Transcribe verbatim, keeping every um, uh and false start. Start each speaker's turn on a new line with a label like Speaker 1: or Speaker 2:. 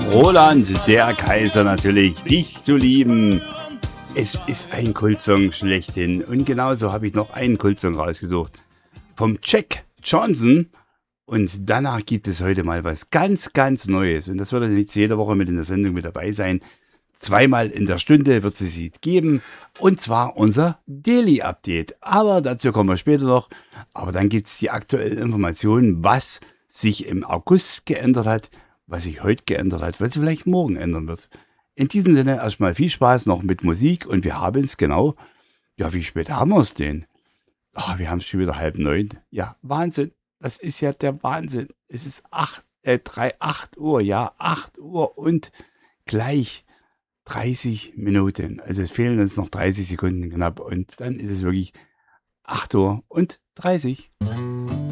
Speaker 1: Roland, der Kaiser natürlich, dich zu lieben. Es ist ein Kultsong schlechthin. Und genauso habe ich noch einen Kultsong rausgesucht. Vom Jack Johnson. Und danach gibt es heute mal was ganz, ganz Neues. Und das wird dann jetzt jede Woche mit in der Sendung mit dabei sein. Zweimal in der Stunde wird es sie geben. Und zwar unser Daily Update. Aber dazu kommen wir später noch. Aber dann gibt es die aktuellen Informationen, was sich im August geändert hat, was sich heute geändert hat, was sich vielleicht morgen ändern wird. In diesem Sinne erstmal viel Spaß noch mit Musik. Und wir haben es genau, ja, wie spät haben wir es denn? Ach, wir haben es schon wieder halb neun. Ja, Wahnsinn. Das ist ja der Wahnsinn. Es ist acht, äh, drei, acht Uhr, ja, acht Uhr und gleich dreißig Minuten. Also es fehlen uns noch dreißig Sekunden knapp und dann ist es wirklich acht Uhr und dreißig.